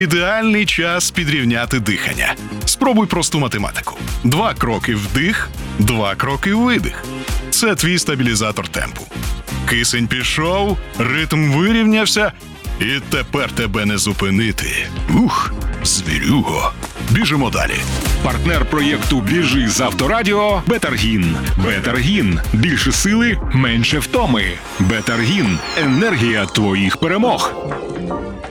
Ідеальний час підрівняти дихання. Спробуй просту математику. 2 кроки вдих, 2 кроки видих. Це твій стабілізатор темпу. Кисень пішов, ритм вирівнявся, і тепер тебе не зупинити. Ух, звірюго. Біжимо далі. Партнер проєкту «Біжи з Авторадіо» – Бетаргін. Бетаргін – більше сили, менше втоми. Бетаргін – енергія твоїх перемог.